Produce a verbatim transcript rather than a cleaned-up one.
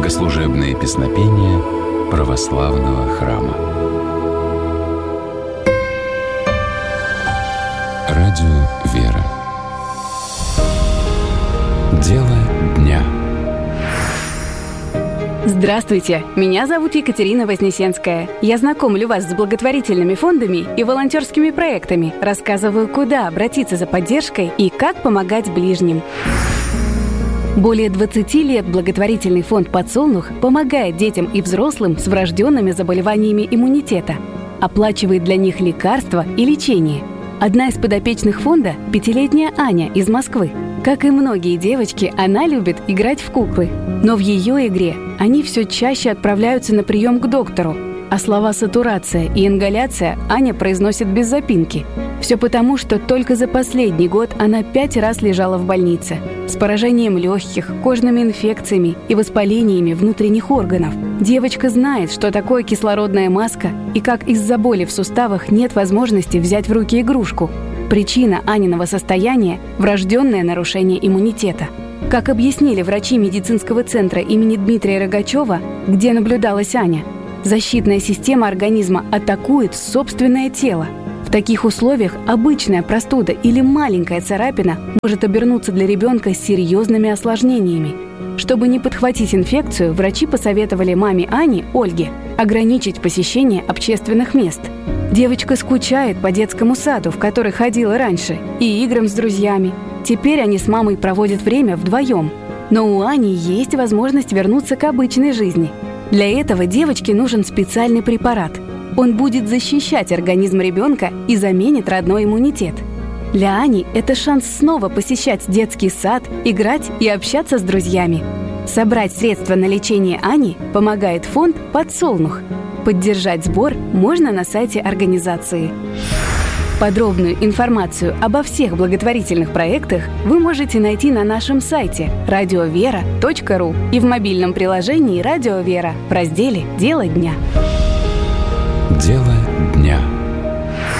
Богослужебные песнопения православного храма. Радио «Вера». Дело дня. Здравствуйте, меня зовут Екатерина Вознесенская. Я знакомлю вас с благотворительными фондами и волонтерскими проектами, рассказываю, куда обратиться за поддержкой и как помогать ближним. Более двадцати лет благотворительный фонд «Подсолнух» помогает детям и взрослым с врожденными заболеваниями иммунитета, оплачивает для них лекарства и лечение. Одна из подопечных фонда – пятилетняя Аня из Москвы. Как и многие девочки, она любит играть в куклы. Но в ее игре они все чаще отправляются на прием к доктору, а слова «сатурация» и «ингаляция» Аня произносит без запинки. Все потому, что только за последний год она пять раз лежала в больнице с поражением легких, кожными инфекциями и воспалениями внутренних органов. Девочка знает, что такое кислородная маска и как из-за боли в суставах нет возможности взять в руки игрушку. Причина Аниного состояния – врожденное нарушение иммунитета. Как объяснили врачи медицинского центра имени Дмитрия Рогачева, где наблюдалась Аня, защитная система организма атакует собственное тело. В таких условиях обычная простуда или маленькая царапина может обернуться для ребенка серьезными осложнениями. Чтобы не подхватить инфекцию, врачи посоветовали маме Ани, Ольге, ограничить посещение общественных мест. Девочка скучает по детскому саду, в который ходила раньше, и играм с друзьями. Теперь они с мамой проводят время вдвоем. Но у Ани есть возможность вернуться к обычной жизни. Для этого девочке нужен специальный препарат. Он будет защищать организм ребенка и заменит родной иммунитет. Для Ани это шанс снова посещать детский сад, играть и общаться с друзьями. Собрать средства на лечение Ани помогает фонд «Подсолнух». Поддержать сбор можно на сайте организации. Подробную информацию обо всех благотворительных проектах вы можете найти на нашем сайте радио вера точка ру и в мобильном приложении «Радио Вера» в разделе «Дело дня». Дело дня.